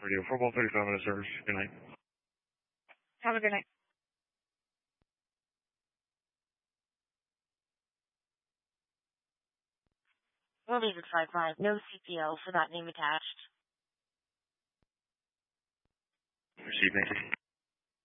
Radio 4135 minute service. Good night. Have a good night. We'll leave at 5-5. No CPL for that name attached. Receive, thank you.